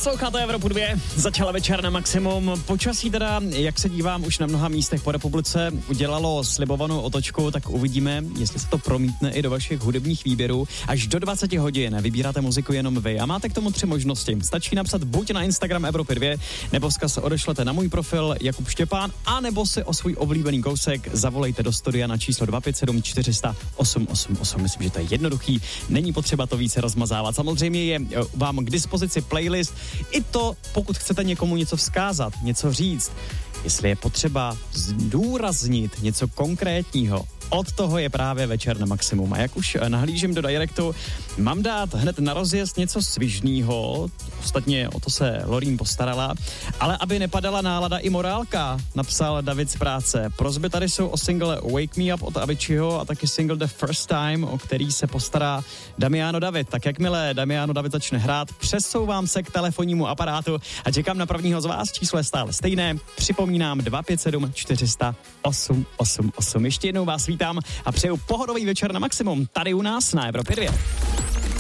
Posloucháte Evropu 2, začala večer na maximum. Počasí teda, jak se dívám už na mnoha místech po republice, udělalo slibovanou otočku, tak uvidíme, jestli se to promítne i do vašich hudebních výběrů. Až do 20 hodin vybíráte muziku jenom vy a máte k tomu 3 možnosti. Stačí napsat buď na Instagram Evropy 2, nebo vzkaz odešlete na můj profil Jakub Štěpán, a nebo si o svůj oblíbený kousek zavolejte do studia na číslo 257 400 888. Myslím, že to je jednoduchý, není potřeba to více rozmazávat. Samozřejmě je vám k dispozici playlist, i to, pokud chcete někomu něco vzkázat, něco říct, jestli je potřeba zdůraznit něco konkrétního. Od toho je právě večer na maximum. A jak už nahlížím do directu, mám dát hned na rozjezd něco svižnýho, ostatně o to se Lorín postarala, ale aby nepadala nálada i morálka, napsal David z práce. Prosby tady jsou o single Wake Me Up od Aviciiho a taky single The First Time, o který se postará Damiano David. Tak jakmile Damiano David začne hrát, přesouvám se k telefonnímu aparátu a čekám na prvního z vás. Číslo je stále stejné. Připomínám 257 400 888. Ještě jednou vás vítám a přeju pohodový večer na maximum tady u nás na Evropě 2.